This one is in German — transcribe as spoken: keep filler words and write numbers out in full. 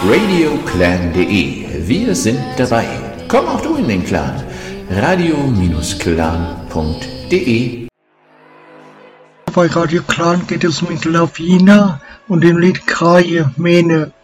radioclan punkt de. Wir sind dabei. Komm auch du in den Clan. radio Bindestrich clan punkt de. Bei Radio Clan geht es mit Lavina und dem Lied Kraje Mene.